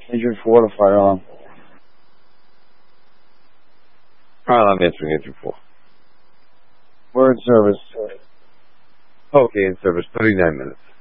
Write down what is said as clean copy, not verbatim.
Agent 4 to fire alarm. Alright, I'm answering Agent 4. We're in service. Okay, in service, 39 minutes.